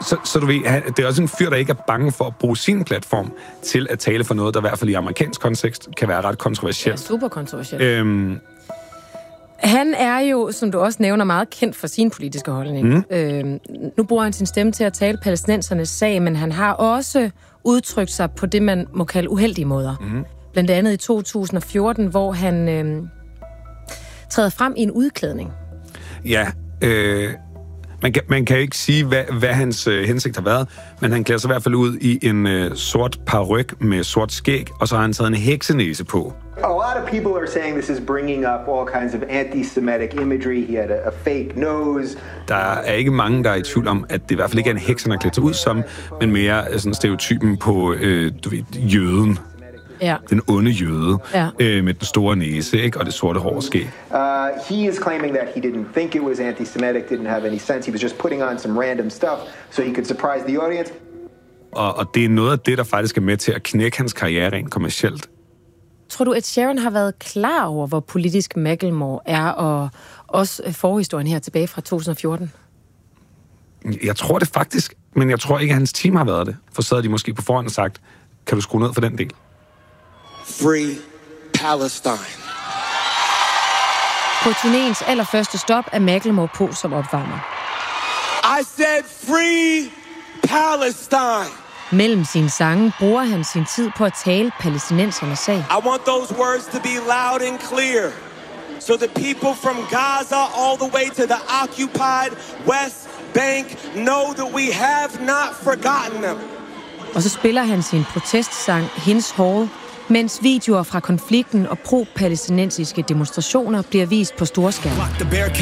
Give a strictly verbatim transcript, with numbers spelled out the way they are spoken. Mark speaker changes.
Speaker 1: Så, så du ved, det er også en fyr, der ikke er bange for at bruge sin platform til at tale for noget, der i hvert fald i amerikansk kontekst kan være ret kontroversielt.
Speaker 2: Ja, super kontroversielt.
Speaker 1: Øhm,
Speaker 2: Han er jo, som du også nævner, meget kendt for sin politiske holdning. Mm. Øhm, nu bruger han sin stemme til at tale palæstinensernes sag, men han har også udtrykt sig på det, man må kalde uheldige måder. Mm. Blandt andet i to tusind og fjorten, hvor han øhm, træder frem i en udklædning.
Speaker 1: Ja, øh, man, kan, man kan ikke sige, hvad, hvad hans øh, hensigt har været, men han klæder sig i hvert fald ud i en øh, sort paryk med sort skæg, og så har han taget en heksenæse på.
Speaker 3: A lot of people are saying this is bringing up all kinds of anti-Semitic imagery. He had a, a fake nose.
Speaker 1: Der er ikke mange, der er i tvivl om, at det i hvert fald ikke er en heks, han har klædt sig ud som, men mere sådan stereotypen på, øh, du ved, jøden.
Speaker 2: Ja.
Speaker 1: Den onde jøde,
Speaker 2: ja.
Speaker 1: øh, med den store næse, ikke, og det sorte hår og skæg.
Speaker 3: Uh, he is claiming that he didn't think it was anti-Semitic, didn't have any sense. He was just putting on some random stuff, so he could surprise the audience.
Speaker 1: Og, og det er noget af det, der faktisk er med til at knække hans karriere rent kommercielt.
Speaker 2: Tror du, at Sharon har været klar over, hvor politisk Macklemore er, og også forhistorien her tilbage fra to tusind og fjorten?
Speaker 1: Jeg tror det faktisk, men jeg tror ikke, at hans team har været det. For så havde de måske på forhånd sagt, kan du skrue ned for den del?
Speaker 4: Free Palestine.
Speaker 2: På turnéens allerførste stop er Macklemore på som opvarmer.
Speaker 4: I said free Palestine.
Speaker 2: Mellem sine sange bruger han sin tid på at tale palæstinensernes sag.
Speaker 4: I want those words to be loud and clear, so the people from Gaza all the way to the occupied West Bank know that we have not forgotten them.
Speaker 2: Og så spiller han sin protestsang Hins Hall, mens videoer fra konflikten og pro-palæstinensiske demonstrationer bliver vist på storskærm.